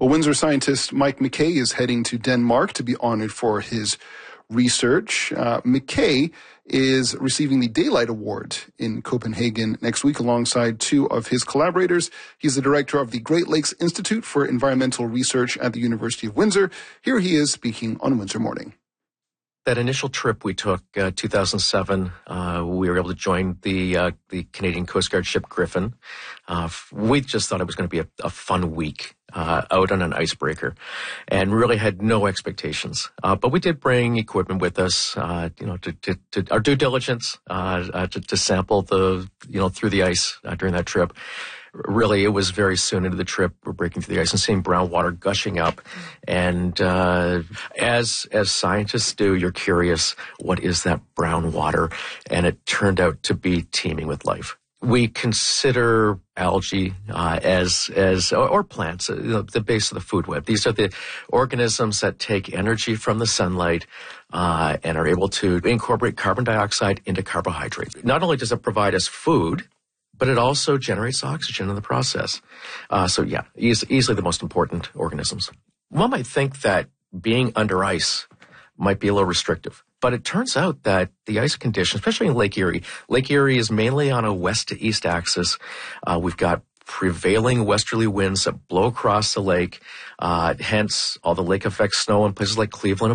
Well, Windsor scientist Mike McKay is heading to Denmark to be honored for his research. McKay is receiving the Daylight Award in Copenhagen next week alongside two of his collaborators. He's the director of the Great Lakes Institute for Environmental Research at the University of Windsor. Here he is speaking on Windsor Morning. That initial trip we took, 2007, we were able to join the Canadian Coast Guard ship Griffin. We just thought it was going to be a fun week out on an icebreaker, and really had no expectations. But we did bring equipment with us, to our due diligence, to sample through the ice during that trip. Really, it was very soon into the trip, we're breaking through the ice and seeing brown water gushing up. And as scientists do, you're curious, what is that brown water? And it turned out to be teeming with life. We consider algae or plants, the base of the food web. These are the organisms that take energy from the sunlight and are able to incorporate carbon dioxide into carbohydrate. Not only does it provide us food, but it also generates oxygen in the process. Easily the most important organisms. One might think that being under ice might be a little restrictive, but it turns out that the ice conditions, especially in Lake Erie is mainly on a west to east axis. We've got prevailing westerly winds that blow across the lake, hence all the lake effect snow in places like Cleveland